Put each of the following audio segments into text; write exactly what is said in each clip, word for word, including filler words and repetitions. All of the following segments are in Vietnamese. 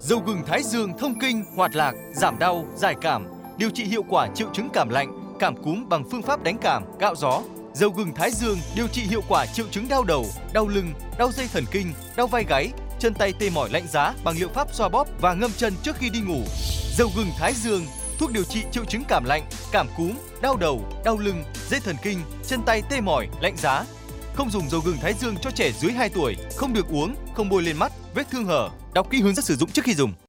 Dầu gừng Thái Dương thông kinh, hoạt lạc, giảm đau, giải cảm, điều trị hiệu quả triệu chứng cảm lạnh, cảm cúm bằng phương pháp đánh cảm, cạo gió. Dầu gừng Thái Dương điều trị hiệu quả triệu chứng đau đầu, đau lưng, đau dây thần kinh, đau vai gáy, chân tay tê mỏi lạnh giá bằng liệu pháp xoa bóp và ngâm chân trước khi đi ngủ. Dầu gừng Thái Dương, thuốc điều trị triệu chứng cảm lạnh, cảm cúm, đau đầu, đau lưng, dây thần kinh, chân tay tê mỏi, lạnh giá. Không dùng dầu gừng Thái Dương cho trẻ dưới hai tuổi, không được uống, không bôi lên mắt, vết thương hở. Đọc kỹ hướng dẫn sử dụng trước khi dùng.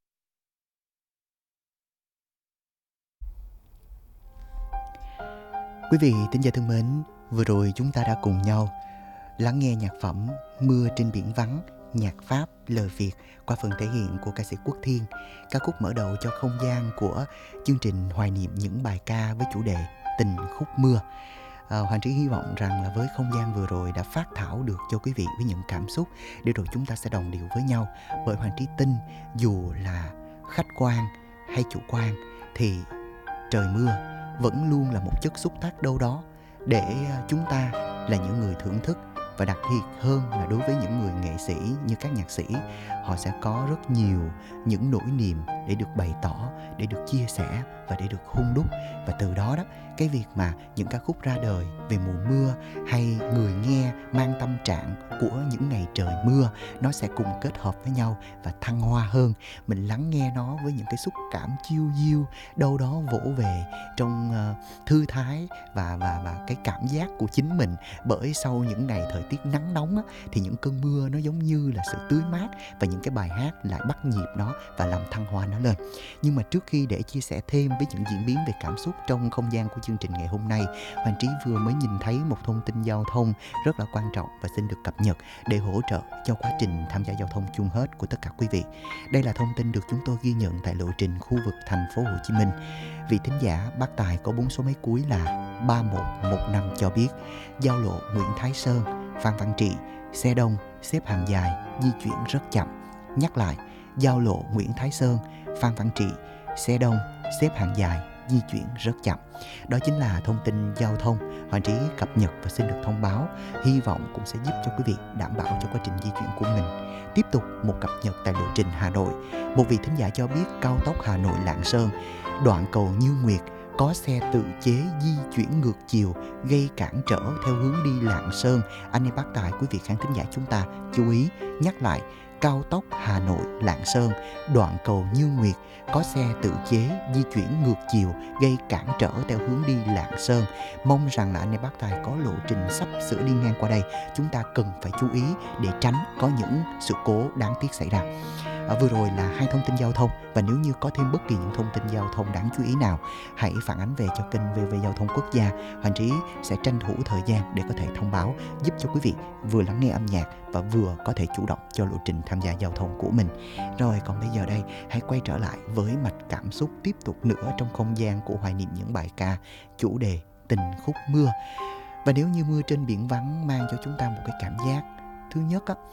Quý vị thính giả thân mến, vừa rồi chúng ta đã cùng nhau lắng nghe nhạc phẩm Mưa trên biển vắng, nhạc Pháp lời Việt qua phần thể hiện của ca sĩ Quốc Thiên, ca khúc mở đầu cho không gian của chương trình hoài niệm những bài ca với chủ đề Tình khúc mưa. À, Hoàng Trí hy vọng rằng là với không gian vừa rồi đã phát thảo được cho quý vị với những cảm xúc để rồi chúng ta sẽ đồng điệu với nhau. Bởi Hoàng Trí tin dù là khách quan hay chủ quan thì trời mưa vẫn luôn là một chất xúc tác đâu đó để chúng ta là những người thưởng thức, và đặc biệt hơn là đối với những người nghệ sĩ như các nhạc sĩ, họ sẽ có rất nhiều những nỗi niềm để được bày tỏ, để được chia sẻ và để được hun đúc. Và từ đó đó, cái việc mà những ca khúc ra đời về mùa mưa hay người nghe mang tâm trạng của những ngày trời mưa, nó sẽ cùng kết hợp với nhau và thăng hoa hơn. Mình lắng nghe nó với những cái xúc cảm chiêu diêu, đâu đó vỗ về trong uh, thư thái và, và, và cái cảm giác của chính mình. Bởi sau những ngày thời tiết nắng nóng á, thì những cơn mưa nó giống như là sự tưới mát, và những cái bài hát lại bắt nhịp nó và làm thăng hoa nó lên. Nhưng mà trước khi để chia sẻ thêm với những diễn biến về cảm xúc trong không gian của chương trình ngày hôm nay, Hoàng Trí vừa mới nhìn thấy một thông tin giao thông rất là quan trọng và xin được cập nhật để hỗ trợ cho quá trình tham gia giao thông chung hết của tất cả quý vị. Đây là thông tin được chúng tôi ghi nhận tại lộ trình khu vực thành phố Hồ Chí Minh. Vị thính giả bác tài có bốn số máy cuối là ba một một năm cho biết giao lộ Nguyễn Thái Sơn, Phan Văn Trị, xe đông, xếp hàng dài, di chuyển rất chậm. Nhắc lại, giao lộ Nguyễn Thái Sơn, Phan Văn Trị, xe đông, xếp hàng dài, di chuyển rất chậm. Đó chính là thông tin giao thông Hoàng Trí cập nhật và xin được thông báo, hy vọng cũng sẽ giúp cho quý vị đảm bảo cho quá trình di chuyển của mình. Tiếp tục một cập nhật tại lộ trình Hà Nội. Một vị thính giả cho biết cao tốc Hà Nội Lạng Sơn, đoạn cầu Như Nguyệt có xe tự chế di chuyển ngược chiều gây cản trở theo hướng đi Lạng Sơn. Anh em bác tài, quý vị khán thính giả chúng ta chú ý. Nhắc lại, cao tốc Hà Nội Lạng Sơn, đoạn cầu Như Nguyệt có xe tự chế di chuyển ngược chiều gây cản trở theo hướng đi Lạng Sơn. Mong rằng là anh em bác tài có lộ trình sắp sửa đi ngang qua đây, chúng ta cần phải chú ý để tránh có những sự cố đáng tiếc xảy ra. À, vừa rồi là hai thông tin giao thông, và nếu như có thêm bất kỳ những thông tin giao thông đáng chú ý nào, hãy phản ánh về cho kênh vê vê Giao thông Quốc gia. Hoàng Trí sẽ tranh thủ thời gian để có thể thông báo, giúp cho quý vị vừa lắng nghe âm nhạc và vừa có thể chủ động cho lộ trình tham gia giao thông của mình. Rồi còn bây giờ đây, hãy quay trở lại với mạch cảm xúc tiếp tục nữa trong không gian của hoài niệm những bài ca chủ đề Tình khúc mưa. Và nếu như mưa trên biển vắng mang cho chúng ta một cái cảm giác, thứ nhất á,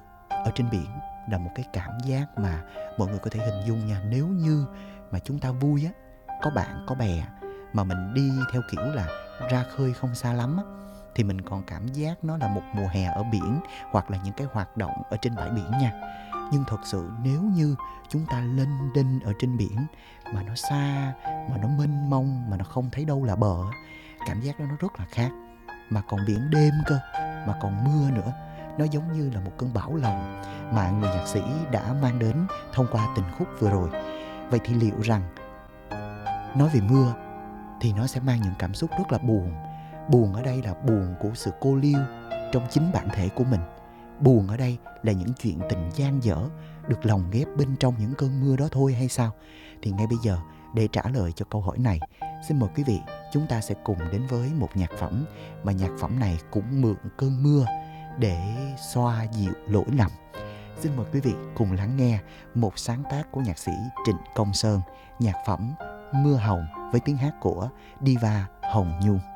ở trên biển là một cái cảm giác mà mọi người có thể hình dung nha. Nếu như mà chúng ta vui á, có bạn có bè, mà mình đi theo kiểu là ra khơi không xa lắm á, thì mình còn cảm giác nó là một mùa hè ở biển, hoặc là những cái hoạt động ở trên bãi biển nha. Nhưng thật sự nếu như chúng ta lênh đênh ở trên biển mà nó xa, mà nó mênh mông, mà nó không thấy đâu là bờ, cảm giác đó nó rất là khác. Mà còn biển đêm cơ, mà còn mưa nữa, nó giống như là một cơn bão lòng mà người nhạc sĩ đã mang đến thông qua tình khúc vừa rồi. Vậy thì liệu rằng nói về mưa thì nó sẽ mang những cảm xúc rất là buồn. Buồn ở đây là buồn của sự cô liêu trong chính bản thể của mình. Buồn ở đây là những chuyện tình dang dở được lồng ghép bên trong những cơn mưa đó thôi hay sao? Thì ngay bây giờ, để trả lời cho câu hỏi này, xin mời quý vị chúng ta sẽ cùng đến với một nhạc phẩm mà nhạc phẩm này cũng mượn cơn mưa để xoa dịu lỗi lầm. Xin mời quý vị cùng lắng nghe một sáng tác của nhạc sĩ Trịnh Công Sơn, nhạc phẩm Mưa Hồng với tiếng hát của diva Hồng Nhung.